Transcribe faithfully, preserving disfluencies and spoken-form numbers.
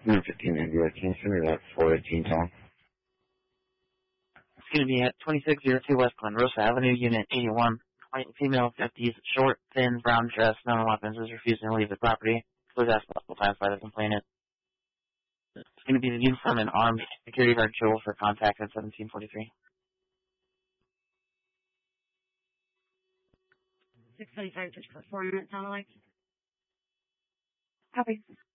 Number fifteen, Andrew, can you send me that four eighteen tone? It's going to be at twenty-six oh two West Glen Rosa Avenue, Unit eighty-one. White female, fifties, short, thin, brown dress, no weapons, is refusing to leave the property. Was asked multiple times by the complainant. It's going to be the uniform and armed security guard Joel for contact at seventeen forty-three. six forty-five, just for four minutes on the way. Copy.